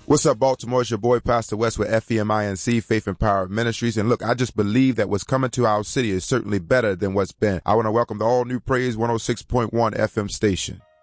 What's up, Baltimore? It's your boy, Pastor West with FEMINC, Faith and Power Ministries. And look, I just believe that what's coming to our city is certainly better than what's been. I want to welcome the all-new Praise 106.1 FM station.